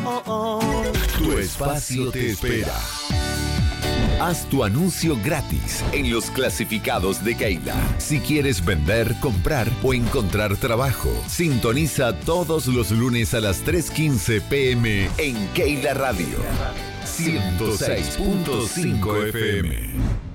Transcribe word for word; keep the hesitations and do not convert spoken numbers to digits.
oh, oh. Tu espacio te espera. Haz tu anuncio gratis en los clasificados de Keila. Si quieres vender, comprar o encontrar trabajo, sintoniza todos los lunes a las tres quince pm en Keila Radio ciento seis punto cinco F M.